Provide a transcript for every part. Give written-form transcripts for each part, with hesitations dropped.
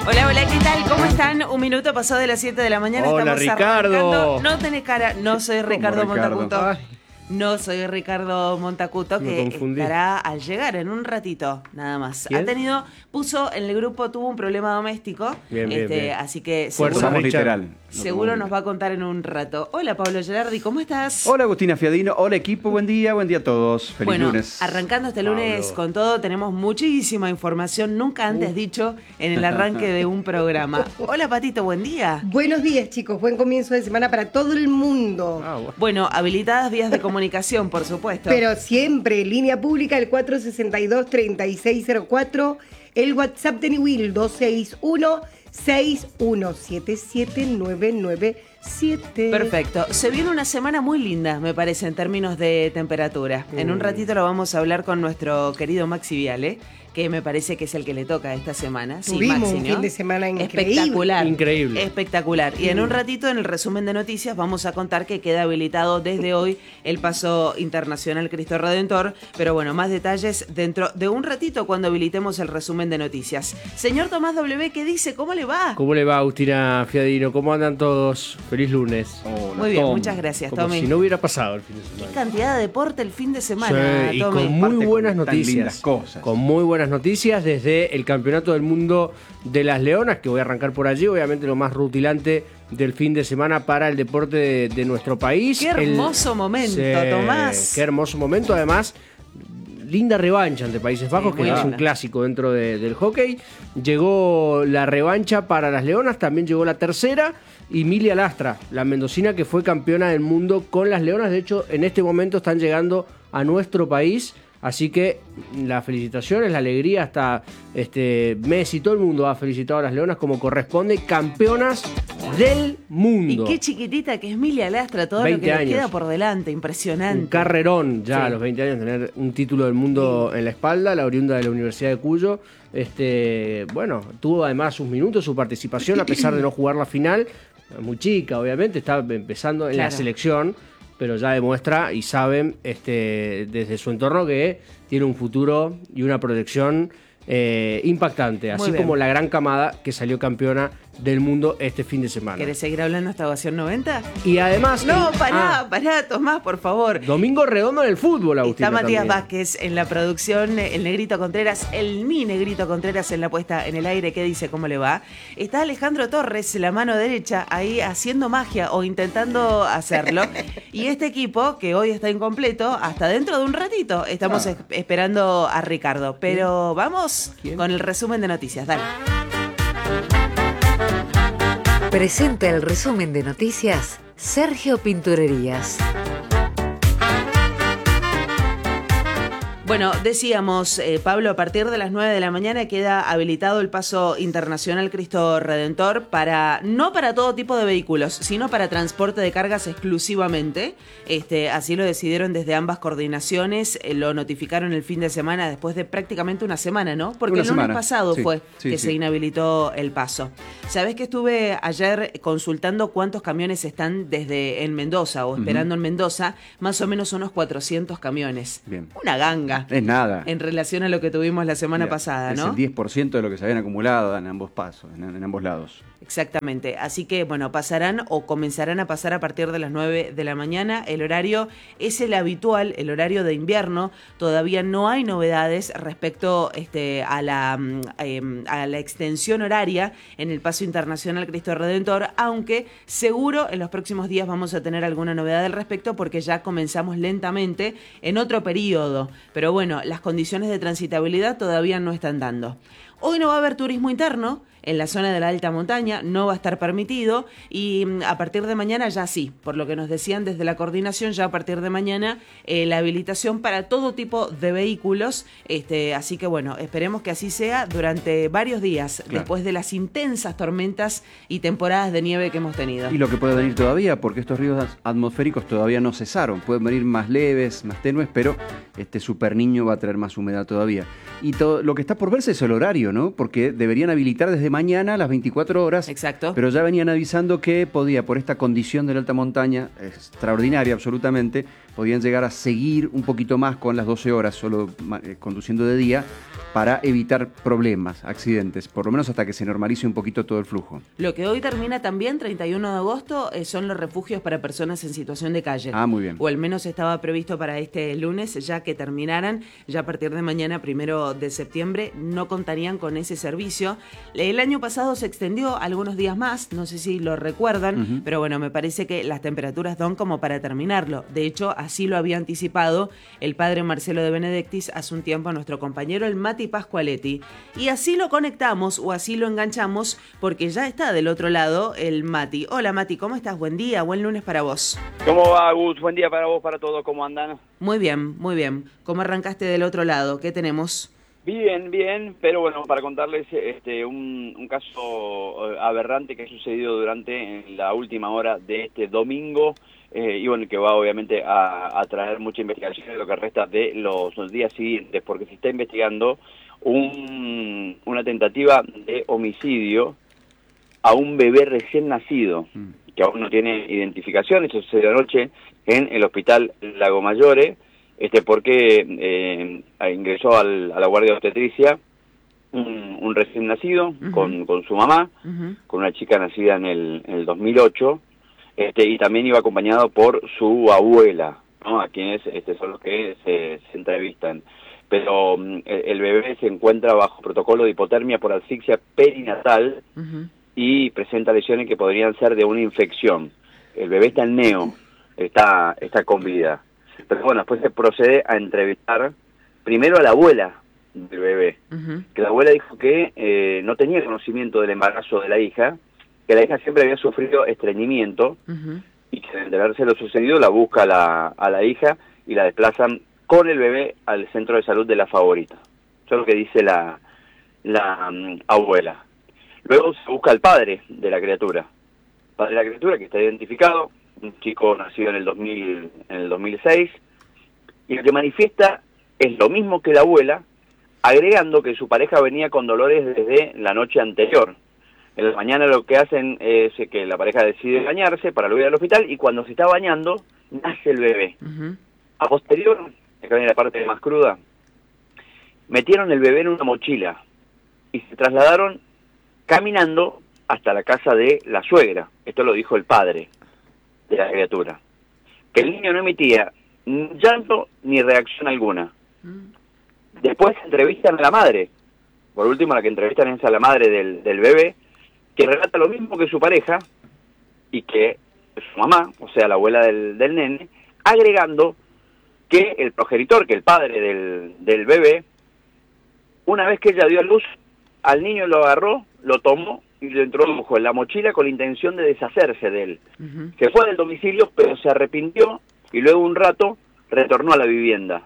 Hola, hola, ¿qué tal? ¿Cómo están? Un minuto pasó de las 7 de la mañana. Hola, Estamos Ricardo. arrancando. No tenés cara, no soy Ricardo Ricardo? Montacuto. Ay. No soy Ricardo Montacuto, Me que confundí. estará al llegar en un ratito, nada más. ¿Quién? Puso en el grupo, tuvo un problema doméstico. Bien, bien. Así que Fuerza, seguro, Richard. literal. seguro nos va a contar en un rato. Hola, Pablo Gerardi, ¿cómo estás? Hola Agustina Fiadino, hola equipo, buen día a todos. Feliz Bueno, lunes. arrancando este lunes Pablo. con todo, tenemos muchísima información nunca antes dicho en el arranque de un programa. Hola, Patito, buen día. Buenos días, chicos. Buen comienzo de semana para todo el mundo. Bueno, habilitadas vías de comunicación, por supuesto. Pero siempre, línea pública, el 462-3604, el WhatsApp de Niwil, 261-6177-997. Perfecto. Se viene una semana muy linda, me parece, en términos de temperatura. En un ratito lo vamos a hablar con nuestro querido Maxi Viale, que me parece que es el que le toca esta semana. Sí, Tuvimos Maxi, un ¿no? fin de semana increíble. Espectacular. Increíble. Espectacular. Y en un ratito, en el resumen de noticias, vamos a contar que queda habilitado desde hoy el paso internacional Cristo Redentor. Pero bueno, más detalles dentro de un ratito cuando habilitemos el resumen de noticias. Señor Tomás W, ¿qué dice? ¿Cómo le va? ¿Cómo le va, Agustina Fiadino? ¿Cómo andan todos? Feliz lunes. Hola, Muy bien, Tom. muchas gracias, Como Tommy. si no hubiera pasado el fin de Qué semana. cantidad de deporte el fin de semana, Sí, y Tommy. con muy Aparte, buenas con tan lindas noticias. cosas. Con muy buenas noticias desde el Campeonato del Mundo de las Leonas, que voy a arrancar por allí, obviamente lo más rutilante del fin de semana para el deporte de nuestro país. Qué hermoso momento, Tomás. Qué hermoso momento, además. Linda revancha ante Países Bajos, Sí, que muy es un linda. clásico dentro del hockey. Llegó la revancha para las Leonas, también llegó la tercera. Y Milia Lastra, la mendocina que fue campeona del mundo con las Leonas. De hecho, en este momento están llegando a nuestro país. Así que las felicitaciones, la alegría, hasta Messi, todo el mundo ha felicitado a las Leonas como corresponde, campeonas del Y mundo. qué chiquitita que es Milia Lastra, todo lo 20 que le años. queda por delante, impresionante. Un carrerón ya Sí. a los 20 años, tener un título del mundo en la espalda, la oriunda de la Universidad de Cuyo. Bueno, tuvo además sus minutos, su participación, a pesar de no jugar la final. Muy chica, obviamente, está empezando en la Claro. selección, pero ya demuestra y saben desde su entorno que tiene un futuro y una proyección impactante, Muy así bien. como la gran camada que salió campeona del mundo este fin de semana. ¿Querés seguir hablando hasta Ovación 90? Y además... No, pará, Tomás, por favor. Domingo redondo en el fútbol, Agustina. Está Matías también. Vázquez en la producción, el Negrito Contreras, mi Negrito Contreras en la puesta en el aire. ¿Qué dice? ¿Cómo le va? Está Alejandro Torres, la mano derecha, ahí haciendo magia o intentando hacerlo. Y este equipo, que hoy está incompleto, hasta dentro de un ratito estamos esperando a Ricardo. Pero vamos ¿Quién? con el resumen de noticias. Dale. Presenta el resumen de noticias Sergio Pinturerías. Bueno, decíamos, Pablo, a partir de las 9 de la mañana queda habilitado el paso internacional Cristo Redentor no para todo tipo de vehículos, sino para transporte de cargas exclusivamente. Así lo decidieron desde ambas coordinaciones, lo notificaron el fin de semana después de prácticamente una semana, ¿no? Porque Una el lunes semana, pasado sí, fue sí, que sí. se inhabilitó el paso. ¿Sabés que estuve ayer consultando cuántos camiones están en Mendoza o esperando en Mendoza? Más o menos unos 400 camiones. Bien. Una ganga. Es nada. En relación a lo que tuvimos la semana Mira, pasada, es ¿no? el 10% de lo que se habían acumulado en ambos pasos, en ambos lados. Exactamente. Así que, bueno, pasarán o comenzarán a pasar a partir de las 9 de la mañana. El horario es el habitual, el horario de invierno. Todavía no hay novedades respecto a la extensión horaria en el Paso Internacional Cristo Redentor, aunque seguro en los próximos días vamos a tener alguna novedad al respecto porque ya comenzamos lentamente en otro periodo. Pero bueno, las condiciones de transitabilidad todavía no están dando. Hoy no va a haber turismo interno en la zona de la alta montaña, no va a estar permitido y a partir de mañana ya sí, por lo que nos decían desde la coordinación, ya a partir de mañana la habilitación para todo tipo de vehículos, así que bueno, esperemos que así sea durante varios días, Claro. después de las intensas tormentas y temporadas de nieve que hemos tenido. Y lo que puede venir todavía, porque estos ríos atmosféricos todavía no cesaron. Pueden venir más leves, más tenues, pero este super niño va a traer más humedad todavía. Y todo lo que está por verse es el horario, ¿no? Porque deberían habilitar desde mañana a las 24 horas. Exacto. Pero ya venían avisando que podía, por esta condición de la alta montaña, extraordinaria absolutamente, podían llegar a seguir un poquito más con las 12 horas, solo conduciendo de día, para evitar problemas, accidentes, por lo menos hasta que se normalice un poquito todo el flujo. Lo que hoy termina también, 31 de agosto, son los refugios para personas en situación de calle. Ah, muy bien. O al menos estaba previsto para este lunes, ya que terminaran, ya a partir de mañana, 1 de septiembre, no contarían con ese servicio. El año pasado se extendió algunos días más, no sé si lo recuerdan, pero bueno, me parece que las temperaturas dan como para terminarlo. De hecho, así lo había anticipado el padre Marcelo de Benedictis hace un tiempo a nuestro compañero, el Mati Pascualetti. Y así lo conectamos o así lo enganchamos porque ya está del otro lado el Mati. Hola Mati, ¿cómo estás? Buen día, buen lunes para vos. ¿Cómo va, Gus? Buen día para vos, para todos. ¿Cómo andan? Muy bien, muy bien. ¿Cómo arrancaste del otro lado? ¿Qué tenemos? Bien, bien, pero bueno, para contarles un caso aberrante que ha sucedido durante la última hora de este domingo y bueno, que va obviamente a traer mucha investigación en lo que resta de los días siguientes, porque se está investigando una tentativa de homicidio a un bebé recién nacido, que aún no tiene identificación. Eso sucedió anoche en el hospital Lago Mayore, porque ingresó a la guardia obstetricia un recién nacido con su mamá, con una chica nacida en el 2008, y también iba acompañado por su abuela, ¿no? A quienes son los que se entrevistan. Pero el bebé se encuentra bajo protocolo de hipotermia por asfixia perinatal y presenta lesiones que podrían ser de una infección. El bebé está en neo, está con vida. Pero bueno, después se procede a entrevistar primero a la abuela del bebé, que la abuela dijo que no tenía conocimiento del embarazo de la hija, que la hija siempre había sufrido estreñimiento y que al enterarse de lo sucedido la busca a la hija y la desplazan con el bebé al centro de salud de La Favorita. Eso es lo que dice la abuela. Luego se busca al padre de la criatura. Padre de la criatura que está identificado, un chico nacido en el 2006, y lo que manifiesta es lo mismo que la abuela, agregando que su pareja venía con dolores desde la noche anterior. En la mañana lo que hacen es que la pareja decide bañarse para luego ir al hospital, y cuando se está bañando, nace el bebé. A posterior, acá viene la parte más cruda, metieron el bebé en una mochila y se trasladaron caminando hasta la casa de la suegra. Esto lo dijo el padre de la criatura. Que el niño no emitía llanto ni reacción alguna. Después entrevistan a la madre. Por último, la que entrevistan es a la madre del bebé, que relata lo mismo que su pareja y que su mamá, o sea, la abuela del nene, agregando que el progenitor, que el padre del bebé, una vez que ella dio a luz, al niño lo agarró, lo tomó y lo introdujo en la mochila con la intención de deshacerse de él. Se fue del domicilio, pero se arrepintió y luego un rato retornó a la vivienda.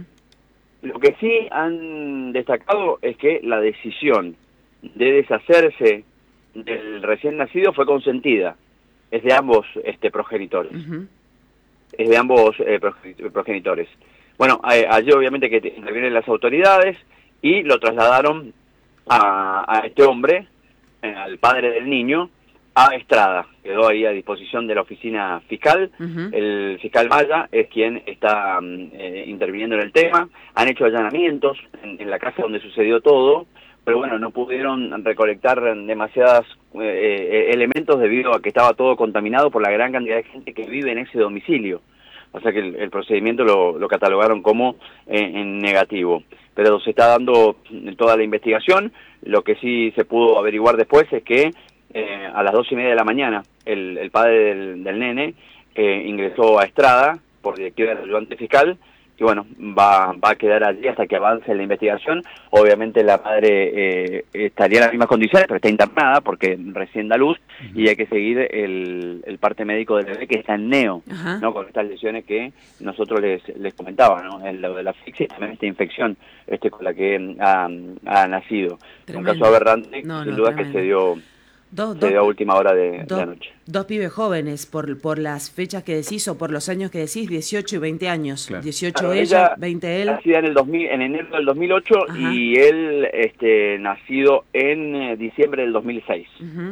Lo que sí han destacado es que la decisión de deshacerse del recién nacido fue consentida. Es de ambos progenitores. Es de ambos progenitores. Bueno, allí obviamente que intervienen las autoridades y lo trasladaron a este hombre, al padre del niño, a Estrada. Quedó ahí a disposición de la oficina fiscal. El fiscal Maya es quien está interviniendo en el tema. Han hecho allanamientos en la casa donde sucedió todo, pero bueno, no pudieron recolectar demasiados elementos debido a que estaba todo contaminado por la gran cantidad de gente que vive en ese domicilio. O sea que el procedimiento lo catalogaron como en negativo. Pero se está dando toda la investigación. Lo que sí se pudo averiguar después es que a las 2:30 de la mañana el padre del nene ingresó a Estrada por directiva del ayudante fiscal, y bueno, va a quedar allí hasta que avance la investigación. Obviamente la madre estaría en las mismas condiciones, pero está internada porque recién da luz y hay que seguir el parte médico del bebé, que está en neo, ¿no? Con estas lesiones que nosotros les comentaba, ¿no? Lo de la asfixia y también esta infección con la que ha nacido. Tremendo. Un caso aberrante, sin duda, tremendo, que se dio a última hora de la noche. Dos pibes jóvenes, por las fechas que decís o por los años que decís, 18 y 20 años. Claro. 18 claro, ella, 20 él. Nacida en enero del 2008 y él nacido en diciembre del 2006.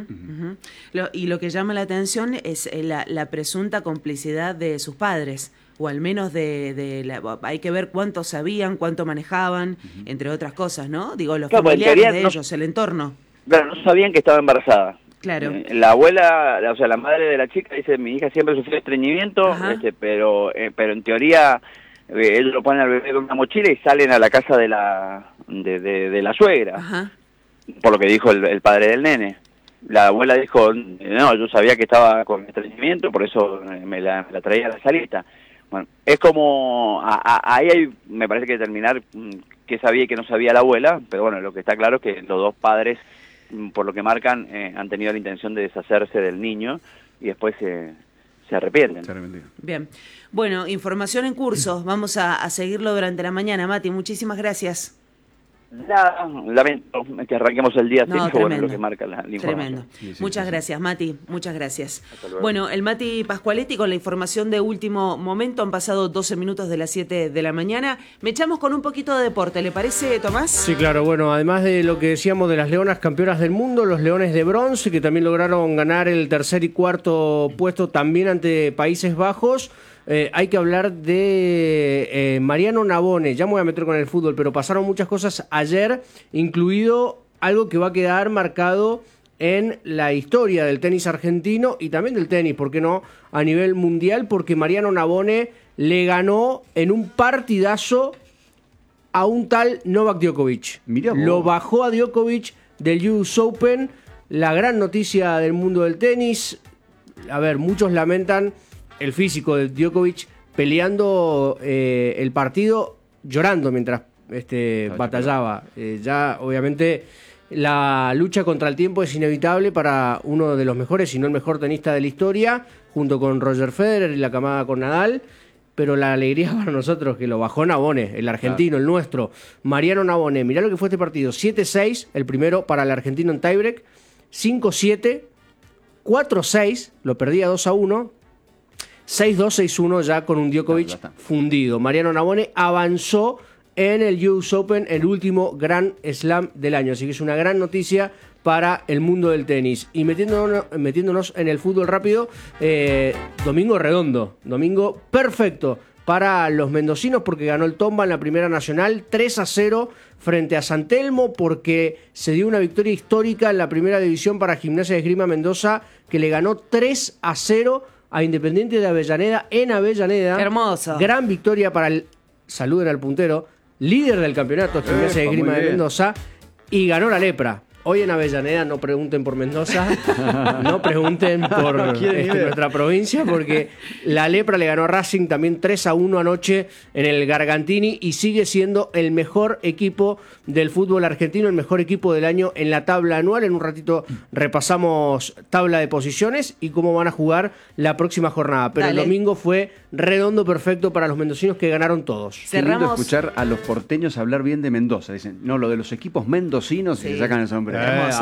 Y lo que llama la atención es la presunta complicidad de sus padres, o al menos hay que ver cuánto sabían, cuánto manejaban, entre otras cosas, ¿no? Digo, los familiares de ellos, el entorno. Claro, no sabían que estaba embarazada. Claro. La abuela, o sea, la madre de la chica dice, mi hija siempre sufrió estreñimiento, pero en teoría ellos lo ponen al bebé con una mochila y salen a la casa de la suegra. Ajá. Por lo que dijo el padre del nene. La abuela dijo, no, yo sabía que estaba con estreñimiento, por eso me la traía a la salita. Bueno, es como, ahí me parece que determinar qué sabía y qué no sabía la abuela, pero bueno, lo que está claro es que los dos padres, por lo que marcan, han tenido la intención de deshacerse del niño y después se arrepienten. Bien. Bueno, información en curso, vamos a seguirlo durante la mañana. Mati, muchísimas gracias. Nada, lamento que arranquemos el día así, bueno, lo que marca la información. Tremendo. Muchas gracias, Mati, muchas gracias. Bueno, el Mati Pascualetti con la información de último momento. Han pasado 12 minutos de las 7 de la mañana. Me echamos con un poquito de deporte, ¿le parece, Tomás? Sí, claro. Bueno, además de lo que decíamos de las leonas campeonas del mundo, los leones de bronce, que también lograron ganar el tercer y cuarto puesto también ante Países Bajos. Hay que hablar de Mariano Navone. Ya me voy a meter con el fútbol, pero pasaron muchas cosas ayer, incluido algo que va a quedar marcado en la historia del tenis argentino y también del tenis, ¿por qué no?, a nivel mundial, porque Mariano Navone le ganó en un partidazo a un tal Novak Djokovic. Lo bajó a Djokovic del US Open, la gran noticia del mundo del tenis. A ver, muchos lamentan el físico de Djokovic peleando el partido, llorando mientras batallaba. Ya, obviamente, la lucha contra el tiempo es inevitable para uno de los mejores, si no el mejor tenista de la historia, junto con Roger Federer y la camada con Nadal. Pero la alegría para nosotros que lo bajó Navone, el argentino, el nuestro, Mariano Navone. Mirá lo que fue este partido: 7-6, el primero para el argentino en tiebreak, 5-7, 4-6, lo perdía 2-1, 6-2, 6-1 ya con un Djokovic fundido. Mariano Navone avanzó en el US Open, el último Grand Slam del año. Así que es una gran noticia para el mundo del tenis. Y metiéndonos en el fútbol rápido, domingo redondo, domingo perfecto para los mendocinos, porque ganó el Tomba en la Primera Nacional 3-0 frente a San Telmo, porque se dio una victoria histórica en la Primera División para Gimnasia de Esgrima Mendoza, que le ganó 3-0 a Independiente de Avellaneda en Avellaneda. Hermoso. Gran victoria para el, saluden al puntero, líder del campeonato, Gimnasia de Esgrima de Mendoza, y ganó la Lepra. Hoy en Avellaneda no pregunten por Mendoza, no pregunten por nuestra provincia, porque la Lepra le ganó a Racing también 3-1 anoche en el Gargantini y sigue siendo el mejor equipo del fútbol argentino, el mejor equipo del año en la tabla anual. En un ratito repasamos tabla de posiciones y cómo van a jugar la próxima jornada. Pero el domingo fue redondo, perfecto para los mendocinos, que ganaron todos. Qué lindo escuchar a los porteños hablar bien de Mendoza. Dicen, no, lo de los equipos mendocinos, y se sacan el sombrero.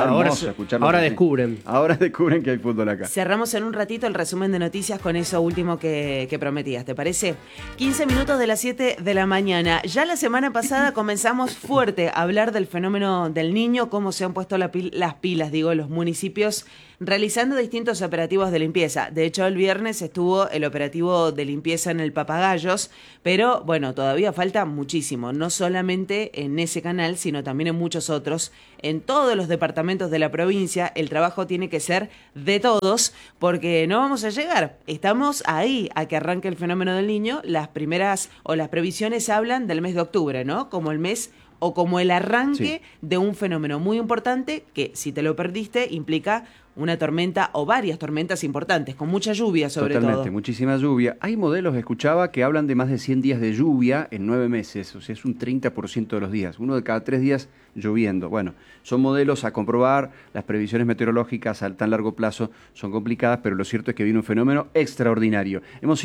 Ahora descubren. Ahora descubren que hay fútbol acá. Cerramos en un ratito el resumen de noticias con eso último que prometías, ¿te parece? 15 minutos de las 7 de la mañana. Ya la semana pasada comenzamos fuerte a hablar del fenómeno del niño, cómo se han puesto las pilas, los municipios realizando distintos operativos de limpieza. De hecho, el viernes estuvo el operativo de limpieza en el Papagayos, pero bueno, todavía falta muchísimo, no solamente en ese canal, sino también en muchos otros. En todos los departamentos de la provincia el trabajo tiene que ser de todos, porque no vamos a llegar. Estamos ahí a que arranque el fenómeno del niño. Las primeras o las previsiones hablan del mes de octubre, ¿no? Como el mes o como el arranque de un fenómeno muy importante que, si te lo perdiste, implica una tormenta o varias tormentas importantes, con mucha lluvia sobre todo. Totalmente, muchísima lluvia. Hay modelos, escuchaba, que hablan de más de 100 días de lluvia en 9 meses, o sea, es un 30% de los días, uno de cada 3 días lloviendo. Bueno, son modelos a comprobar, las previsiones meteorológicas a tan largo plazo son complicadas, pero lo cierto es que viene un fenómeno extraordinario.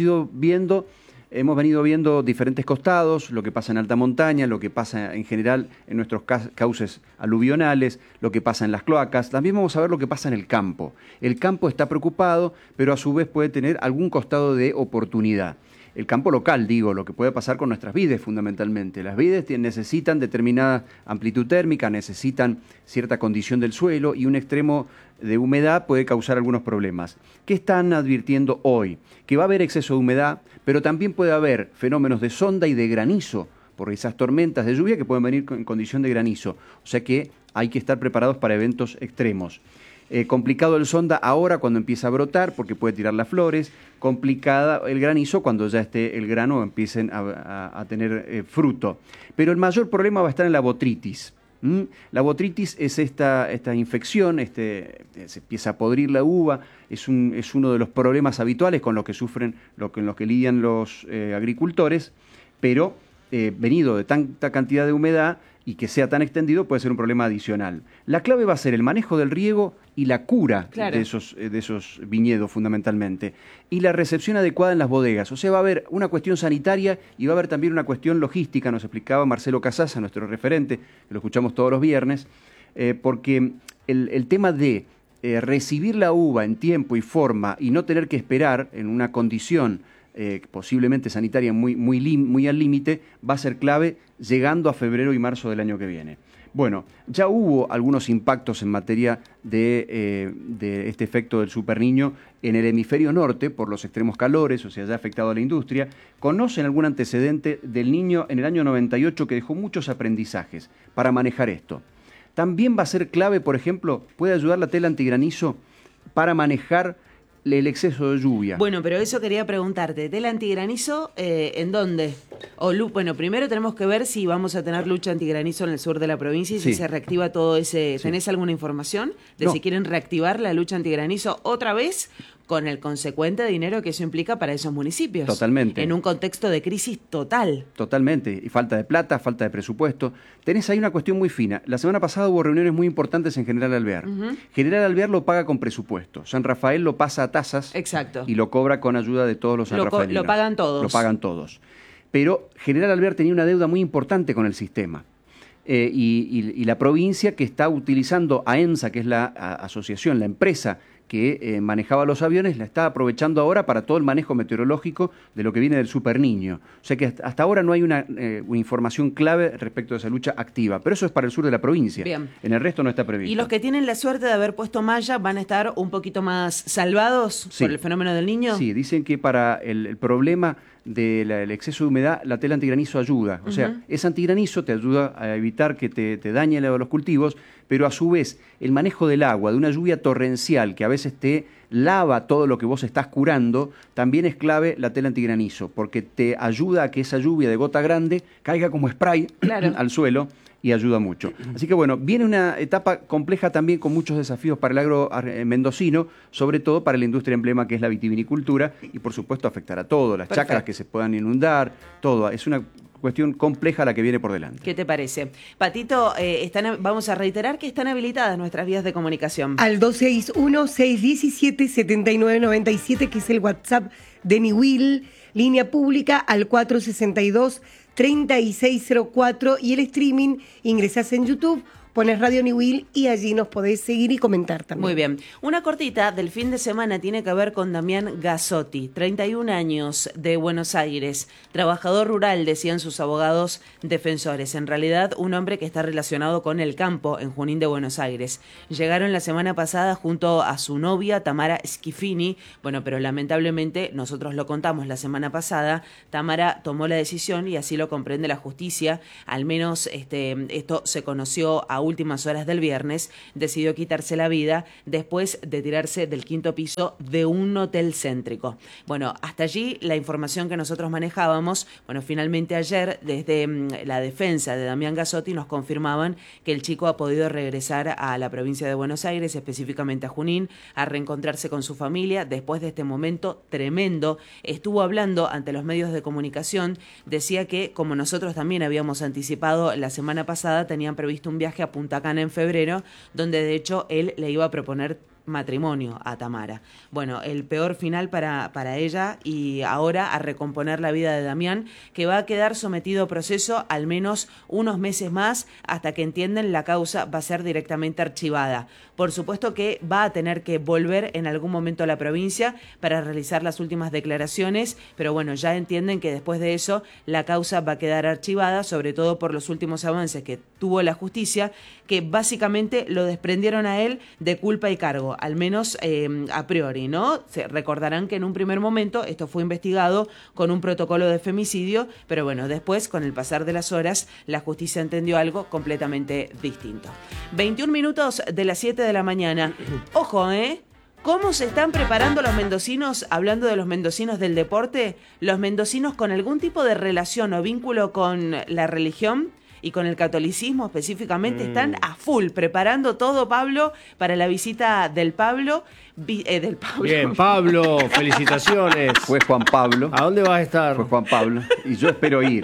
Hemos venido viendo diferentes costados, lo que pasa en alta montaña, lo que pasa en general en nuestros cauces aluvionales, lo que pasa en las cloacas. También vamos a ver lo que pasa en el campo. El campo está preocupado, pero a su vez puede tener algún costado de oportunidad. el campo local, digo, lo que puede pasar con nuestras vides fundamentalmente. Las vides necesitan determinada amplitud térmica, necesitan cierta condición del suelo y un extremo de humedad puede causar algunos problemas. ¿Qué están advirtiendo hoy? Que va a haber exceso de humedad, pero también puede haber fenómenos de sonda y de granizo por esas tormentas de lluvia que pueden venir en condición de granizo. O sea que hay que estar preparados para eventos extremos. Complicado el sonda ahora cuando empieza a brotar porque puede tirar las flores, complicada el granizo cuando ya esté el grano empiecen a tener fruto. Pero el mayor problema va a estar en la botrytis. La botrytis es esta infección, se empieza a podrir la uva, es uno de los problemas habituales con los que sufren, con los que lidian los agricultores, pero venido de tanta cantidad de humedad y que sea tan extendido puede ser un problema adicional. La clave va a ser el manejo del riego y la cura de esos viñedos fundamentalmente, y la recepción adecuada en las bodegas. O sea, va a haber una cuestión sanitaria y va a haber también una cuestión logística, nos explicaba Marcelo Casasa, nuestro referente, que lo escuchamos todos los viernes, porque el tema de recibir la uva en tiempo y forma y no tener que esperar en una condición posiblemente sanitaria muy al límite, va a ser clave llegando a febrero y marzo del año que viene. Bueno, ya hubo algunos impactos en materia de este efecto del superniño en el hemisferio norte por los extremos calores, o sea, ya ha afectado a la industria. ¿Conocen algún antecedente del Niño en el año 98 que dejó muchos aprendizajes para manejar esto? También va a ser clave, por ejemplo, puede ayudar la tela antigranizo para manejar el exceso de lluvia. Bueno, pero eso quería preguntarte, ¿tela antigranizo ¿en dónde? Bueno, primero tenemos que ver si vamos a tener lucha antigranizo en el sur de la provincia y si se reactiva todo ese... Sí. ¿Tenés alguna información de si quieren reactivar la lucha antigranizo otra vez con el consecuente dinero que eso implica para esos municipios? Totalmente. En un contexto de crisis total. Totalmente. Y falta de plata, falta de presupuesto. Tenés ahí una cuestión muy fina. La semana pasada hubo reuniones muy importantes en General Alvear. General Alvear lo paga con presupuesto. San Rafael lo pasa a tasas. Exacto. Y lo cobra con ayuda de todos los sanrafaelinos. Lo pagan todos. Lo pagan todos. Pero General Alvear tenía una deuda muy importante con el sistema. Y la provincia que está utilizando a EMSA, que es la asociación, la empresa que manejaba los aviones, la está aprovechando ahora para todo el manejo meteorológico de lo que viene del superniño. O sea que hasta ahora no hay una información clave respecto de esa lucha activa, pero eso es para el sur de la provincia. Bien. En el resto no está previsto. ¿Y los que tienen la suerte de haber puesto malla van a estar un poquito más salvados por el fenómeno del Niño? Sí, dicen que para el problema del exceso de humedad, la tela antigranizo ayuda. O sea, es antigranizo, te ayuda a evitar que te dañe los cultivos, pero a su vez el manejo del agua, de una lluvia torrencial que a veces te lava todo lo que vos estás curando, también es clave la tela antigranizo, porque te ayuda a que esa lluvia de gota grande caiga como spray al suelo y ayuda mucho. Así que bueno, viene una etapa compleja también con muchos desafíos para el agro mendocino, sobre todo para la industria emblema que es la vitivinicultura y por supuesto afectará a todo, las chacras que se puedan inundar, todo. Es una cuestión compleja la que viene por delante. ¿Qué te parece? Patito, vamos a reiterar que están habilitadas nuestras vías de comunicación. Al 261-617-7997, que es el WhatsApp de Niwil, línea pública al 462-3604 y el streaming, ingresás en YouTube, pones Radio Niwil y allí nos podés seguir y comentar también. Muy bien. Una cortita del fin de semana tiene que ver con Damián Gazzotti, 31 años, de Buenos Aires, trabajador rural, decían sus abogados defensores. En realidad, un hombre que está relacionado con el campo en Junín de Buenos Aires. Llegaron la semana pasada junto a su novia, Tamara Schifini. Bueno, pero lamentablemente, nosotros lo contamos la semana pasada, Tamara tomó la decisión, y así lo comprende la justicia, al menos esto se conoció a últimas horas del viernes, decidió quitarse la vida después de tirarse del 5º piso de un hotel céntrico. Bueno, hasta allí la información que nosotros manejábamos. Bueno, finalmente ayer desde la defensa de Damián Gazzotti nos confirmaban que el chico ha podido regresar a la provincia de Buenos Aires, específicamente a Junín, a reencontrarse con su familia después de este momento tremendo. Estuvo hablando ante los medios de comunicación, decía que, como nosotros también habíamos anticipado la semana pasada, tenían previsto un viaje a Punta Cana en febrero, donde de hecho él le iba a proponer matrimonio a Tamara. Bueno, el peor final para ella, y ahora a recomponer la vida de Damián, que va a quedar sometido a proceso al menos unos meses más, hasta que entienden la causa va a ser directamente archivada. Por supuesto que va a tener que volver en algún momento a la provincia para realizar las últimas declaraciones, pero bueno, ya entienden que después de eso la causa va a quedar archivada, sobre todo por los últimos avances que tuvo la justicia, que básicamente lo desprendieron a él de culpa y cargo, al menos a priori, ¿no? Se recordarán que en un primer momento esto fue investigado con un protocolo de femicidio, pero bueno, después, con el pasar de las horas, la justicia entendió algo completamente distinto. 21 minutos de las 7 de la mañana. Ojo, ¿cómo se están preparando los mendocinos, hablando de los mendocinos del deporte? Los mendocinos con algún tipo de relación o vínculo con la religión y con el catolicismo específicamente, están a full, preparando todo, Pablo, para la visita del Pablo. Del Pablo. Bien, Pablo, felicitaciones. Fue Juan Pablo. ¿A dónde vas a estar? Fue Juan Pablo. Y yo espero ir.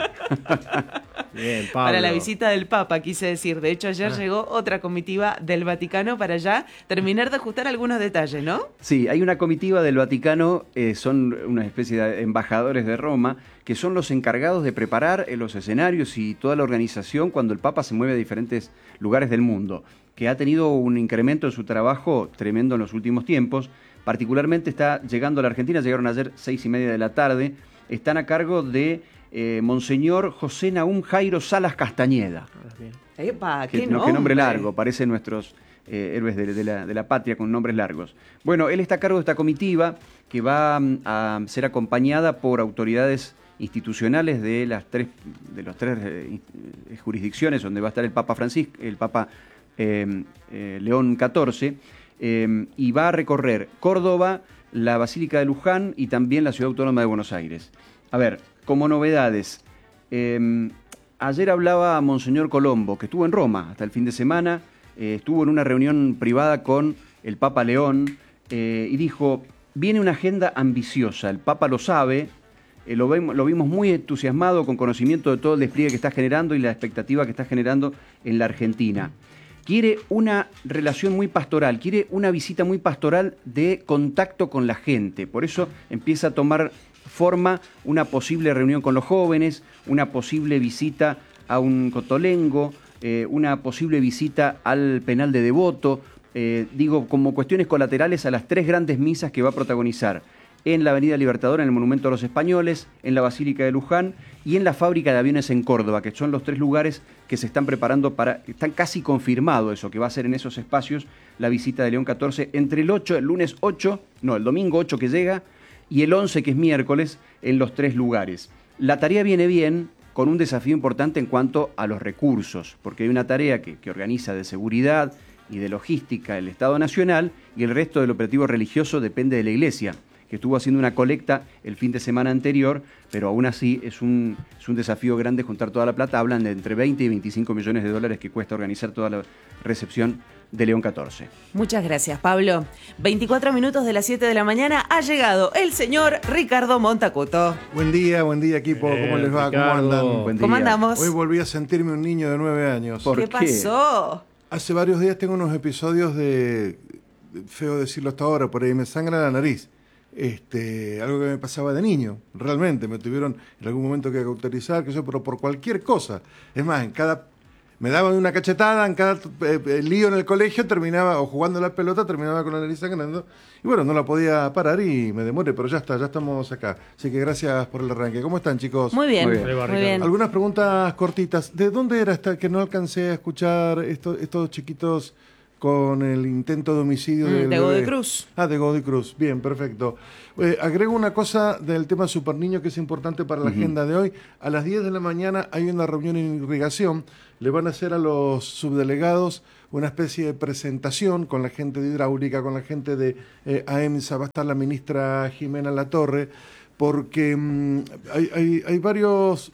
Bien, Pablo. Para la visita del Papa, quise decir. De hecho, ayer llegó otra comitiva del Vaticano para ya terminar de ajustar algunos detalles, ¿no? Sí, hay una comitiva del Vaticano, son una especie de embajadores de Roma, que son los encargados de preparar los escenarios y toda la organización cuando el Papa se mueve a diferentes lugares del mundo, que ha tenido un incremento en su trabajo tremendo en los últimos tiempos. Particularmente está llegando a la Argentina, llegaron ayer 6:30 de la tarde, están a cargo de Monseñor José Nahum Jairo Salas Castañeda. ¡Epa! Qué ¡Qué nombre largo! Parecen nuestros héroes de la patria con nombres largos. Bueno, él está a cargo de esta comitiva que va a ser acompañada por autoridades institucionales de las tres jurisdicciones donde va a estar el Papa Francisco, el Papa León XIV, y va a recorrer Córdoba, la Basílica de Luján y también la Ciudad Autónoma de Buenos Aires. A ver, como novedades, ayer hablaba Monseñor Colombo, que estuvo en Roma hasta el fin de semana, estuvo en una reunión privada con el Papa León y dijo, viene una agenda ambiciosa, el Papa lo sabe, lo vimos muy entusiasmado, con conocimiento de todo el despliegue que está generando y la expectativa que está generando en la Argentina. Quiere una relación muy pastoral, quiere una visita muy pastoral de contacto con la gente. Por eso empieza a tomar forma una posible reunión con los jóvenes, una posible visita a un cotolengo, una posible visita al penal de Devoto, como cuestiones colaterales a las 3 grandes misas que va a protagonizar en la Avenida Libertador, en el Monumento a los Españoles, en la Basílica de Luján y en la Fábrica de Aviones en Córdoba, que son los 3 lugares que se están preparando están casi confirmado eso, que va a ser en esos espacios la visita de León XIV entre el domingo 8 que llega, y el 11, que es miércoles, en los 3 lugares. La tarea viene bien, con un desafío importante en cuanto a los recursos, porque hay una tarea que organiza de seguridad y de logística el Estado Nacional, y el resto del operativo religioso depende de la Iglesia, que estuvo haciendo una colecta el fin de semana anterior, pero aún así es un desafío grande juntar toda la plata. Hablan de entre 20 y 25 millones de dólares que cuesta organizar toda la recepción de León XIV. Muchas gracias, Pablo. 24 minutos de las 7 de la mañana ha llegado el señor Ricardo Montacuto. Buen día, equipo. ¿Cómo les va? Ricardo. ¿Cómo andan? Buen día. ¿Cómo andamos? Hoy volví a sentirme un niño de 9 años. ¿Qué pasó? Hace varios días tengo unos episodios feo decirlo hasta ahora, por ahí me sangra la nariz. Algo que me pasaba de niño, realmente. Me tuvieron en algún momento que cauterizar, pero por cualquier cosa. Es más, me daban una cachetada, en cada lío en el colegio terminaba, o jugando la pelota, terminaba con la nariz sangrando. Y bueno, no la podía parar y me demoré, pero ya estamos acá. Así que gracias por el arranque. ¿Cómo están, chicos? Muy bien, Muy bien. muy bien. Algunas preguntas cortitas. ¿De dónde era que no alcancé a escuchar estos chiquitos con el intento de homicidio del de bebé? Godoy Cruz. De Godoy Cruz. Bien, perfecto. Agrego una cosa del tema Super Niño que es importante para la agenda de hoy. A las 10 de la mañana hay una reunión en irrigación. Le van a hacer a los subdelegados una especie de presentación con la gente de hidráulica, con la gente de AEMSA. Va a estar la ministra Jimena Latorre, porque hay varias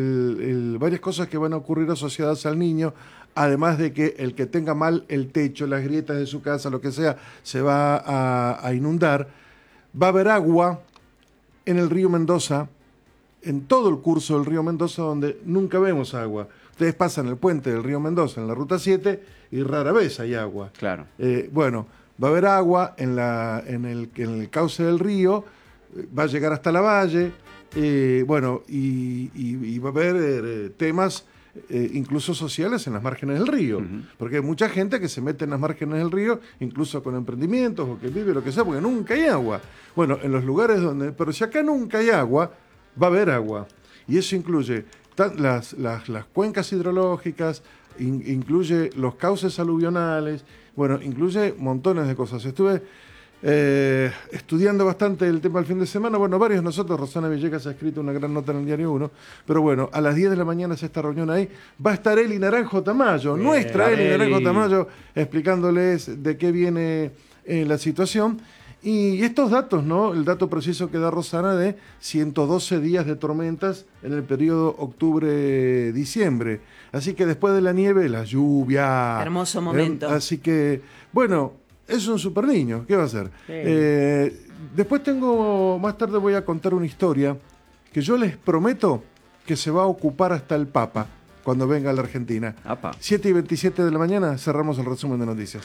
cosas que van a ocurrir asociadas al niño, además de que el que tenga mal el techo, las grietas de su casa, lo que sea, se va a inundar. Va a haber agua en el río Mendoza, en todo el curso del río Mendoza, donde nunca vemos agua. Ustedes pasan el puente del río Mendoza en la Ruta 7 y rara vez hay agua. Claro. Bueno, va a haber agua en el cauce del río, va a llegar hasta la valle, bueno, y va a haber temas incluso sociales en las márgenes del río, porque hay mucha gente que se mete en las márgenes del río, incluso con emprendimientos o que vive lo que sea, porque nunca hay agua. Bueno, en los lugares donde, pero si acá nunca hay agua, va a haber agua, y eso incluye las cuencas hidrológicas, incluye los cauces aluvionales, bueno, incluye montones de cosas. Estuve estudiando bastante el tema el fin de semana. Bueno, varios de nosotros, Rosana Villegas ha escrito una gran nota en el Diario 1, pero bueno, a las 10 de la mañana es esta reunión ahí. Va a estar Eli Naranjo Tamayo, nuestra Eli Naranjo Tamayo, explicándoles de qué viene la situación. Y estos datos, ¿no? El dato preciso que da Rosana de 112 días de tormentas en el periodo octubre-diciembre. Así que después de la nieve, la lluvia. Hermoso momento. Así que, bueno, es un super niño. ¿Qué va a hacer? Sí. Después más tarde voy a contar una historia que yo les prometo que se va a ocupar hasta el Papa cuando venga a la Argentina. Apa. 7:27 de la mañana, cerramos el resumen de noticias.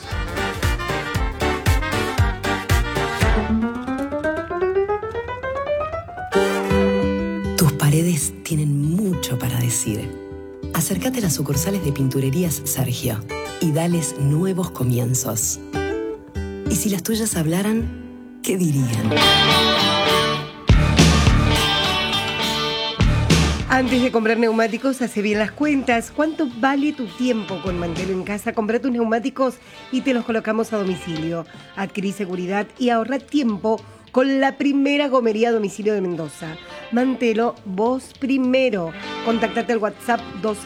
Tus paredes tienen mucho para decir. Acércate a las sucursales de Pinturerías Sergio y dales nuevos comienzos. Y si las tuyas hablaran, ¿qué dirían? Antes de comprar neumáticos, hace bien las cuentas. ¿Cuánto vale tu tiempo con Mantelo en casa? Comprá tus neumáticos y te los colocamos a domicilio. Adquirí seguridad y ahorra tiempo con la primera gomería a domicilio de Mendoza. Mantelo, vos primero. Contactate al WhatsApp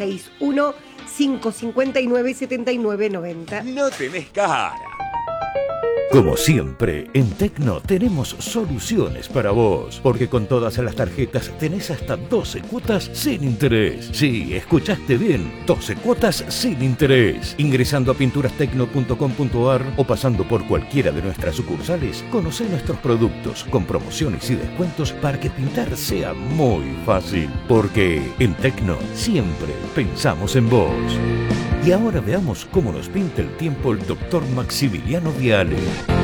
261-559-7990. No tenés cara. Como siempre, en Tecno tenemos soluciones para vos, porque con todas las tarjetas tenés hasta 12 cuotas sin interés. Sí, escuchaste bien, 12 cuotas sin interés. Ingresando a pinturastecno.com.ar o pasando por cualquiera de nuestras sucursales, conocé nuestros productos con promociones y descuentos para que pintar sea muy fácil. Porque en Tecno siempre pensamos en vos. Y ahora veamos cómo nos pinta el tiempo el doctor Maximiliano Viale.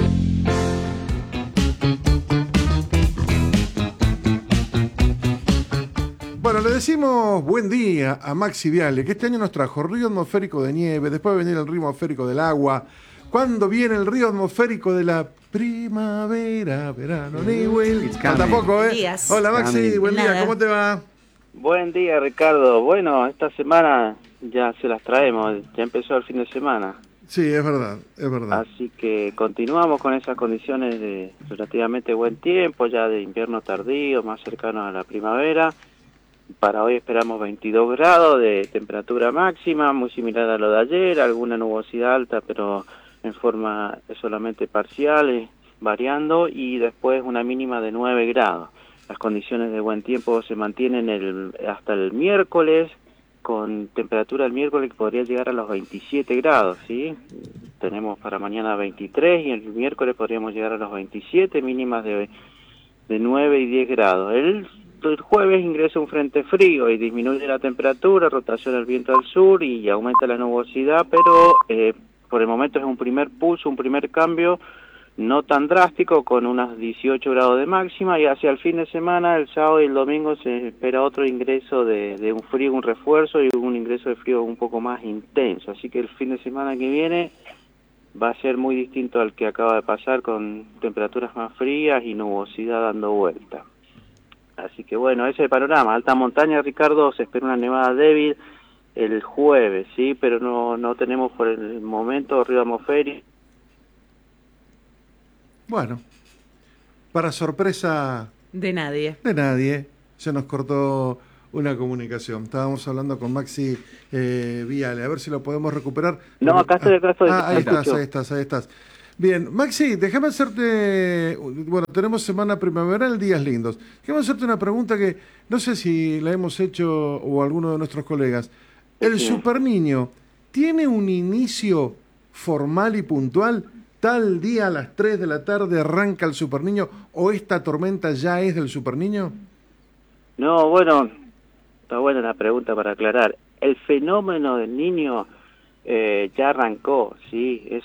Bueno, le decimos buen día a Maxi Viale, que este año nos trajo río atmosférico de nieve, después va a venir el río atmosférico del agua. ¿Cuándo viene el río atmosférico de la primavera, verano, Newell? Tampoco, ¿eh? Días. Hola Maxi, buen día, Nada. ¿cómo te va? Buen día, Ricardo. Bueno, esta semana ya se las traemos, ya empezó el fin de semana. Sí, es verdad, es verdad. Así que continuamos con esas condiciones de relativamente buen tiempo, ya de invierno tardío, más cercano a la primavera. Para hoy esperamos 22 grados de temperatura máxima, muy similar a lo de ayer, alguna nubosidad alta, pero en forma solamente parcial, variando, y después una mínima de 9 grados. Las condiciones de buen tiempo se mantienen hasta el miércoles, con temperatura el miércoles que podría llegar a los 27 grados, ¿sí? Tenemos para mañana 23 y el miércoles podríamos llegar a los 27, mínimas de 9 y 10 grados. El jueves ingresa un frente frío y disminuye la temperatura, rotación del viento al sur y aumenta la nubosidad, pero por el momento es un primer pulso, un primer cambio, no tan drástico, con unos 18 grados de máxima, y hacia el fin de semana, el sábado y el domingo, se espera otro ingreso de un frío, un refuerzo y un ingreso de frío un poco más intenso. Así que el fin de semana que viene va a ser muy distinto al que acaba de pasar, con temperaturas más frías y nubosidad dando vuelta. Así que bueno, ese es el panorama. Alta montaña, Ricardo, se espera una nevada débil el jueves, sí, pero no tenemos por el momento río atmosférico. Bueno, para sorpresa De nadie. de nadie, se nos cortó una comunicación. Estábamos hablando con Maxi Viale, a ver si lo podemos recuperar. No, acá estoy, ahí estás. Bien, Maxi, déjame hacerte, bueno, tenemos semana primaveral, días lindos. Déjame hacerte una pregunta que no sé si la hemos hecho o alguno de nuestros colegas. ¿El Super Niño tiene un inicio formal y puntual? ¿Tal día a las 3 de la tarde arranca el Super Niño o esta tormenta ya es del Super Niño? No, bueno, está buena la pregunta para aclarar. El fenómeno del niño ya arrancó, sí, es